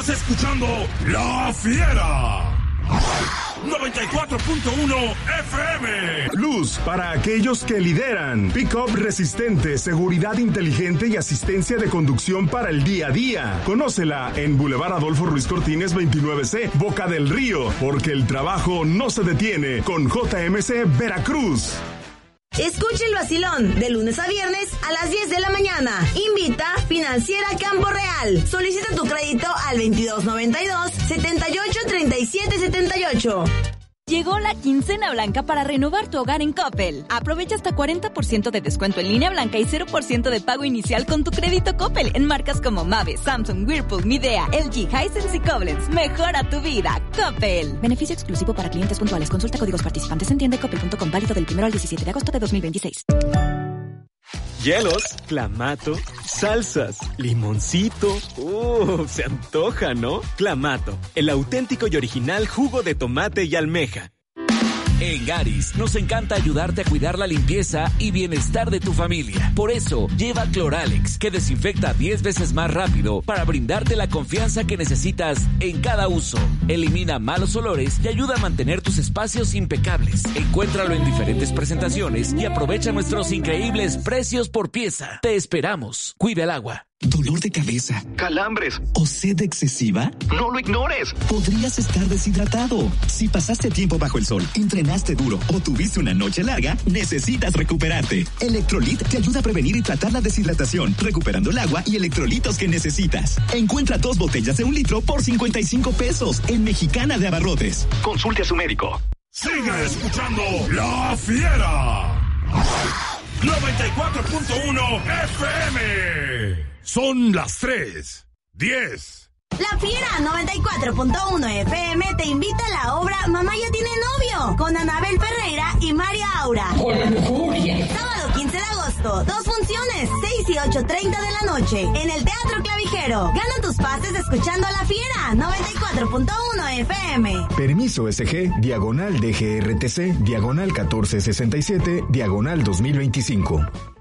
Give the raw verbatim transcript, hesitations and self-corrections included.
Estás escuchando La Fiera. noventa y cuatro punto uno F M. Luz para aquellos que lideran. Pick-up resistente, seguridad inteligente y asistencia de conducción para el día a día. Conócela en Boulevard Adolfo Ruiz Cortines veintinueve C, Boca del Río, porque el trabajo no se detiene con J M C Veracruz. Escuche el vacilón de lunes a viernes a las diez de la mañana. Invita Financiera Campo Real. Solicita tu crédito al veintidós noventa y dos, setenta y ocho, treinta y siete setenta y ocho. Llegó la quincena blanca para renovar tu hogar en Coppel. Aprovecha hasta cuarenta por ciento de descuento en línea blanca y cero por ciento de pago inicial con tu crédito Coppel en marcas como Mave, Samsung, Whirlpool, Midea, L G, Hisense y Koblenz. Mejora tu vida, Coppel. Beneficio exclusivo para clientes puntuales. Consulta códigos participantes en tienda coppel punto com, válido del primero al diecisiete de agosto de dos mil veintiséis. Hielos, clamato, salsas, limoncito. ¡Uh! Se antoja, ¿no? Clamato, el auténtico y original jugo de tomate y almeja. En Garis nos encanta ayudarte a cuidar la limpieza y bienestar de tu familia. Por eso, lleva Cloralex, que desinfecta diez veces más rápido para brindarte la confianza que necesitas en cada uso. Elimina malos olores y ayuda a mantener tus espacios impecables. Encuéntralo en diferentes presentaciones y aprovecha nuestros increíbles precios por pieza. Te esperamos. Cuida el agua. ¿Dolor de cabeza, calambres o sed excesiva? No lo ignores. Podrías estar deshidratado. Si pasaste tiempo bajo el sol, entrenaste duro o tuviste una noche larga, necesitas recuperarte. Electrolit te ayuda a prevenir y tratar la deshidratación, recuperando el agua y electrolitos que necesitas. Encuentra dos botellas de un litro por cincuenta y cinco pesos en Mexicana de Abarrotes. Consulte a su médico. Sigue escuchando La Fiera. noventa y cuatro punto uno F M. Son las tres, diez. La Fiera noventa y cuatro punto uno F M te invita a la obra Mamá ya tiene novio, con Anabel Ferreira y María Aura. Sábado quince de agosto, dos funciones, seis y ocho treinta de la noche, en el Teatro Clavijero. Gana tus pases escuchando a La Fiera noventa y cuatro punto uno F M. Permiso S G, diagonal D G R T C, diagonal catorce sesenta y siete, diagonal dos mil veinticinco.